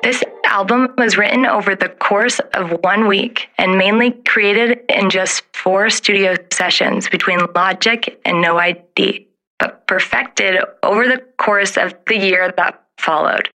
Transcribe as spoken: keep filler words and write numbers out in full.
This album was written over the course of one week and mainly created in just four studio sessions between Logic and No I D, but perfected over the course of the year that followed.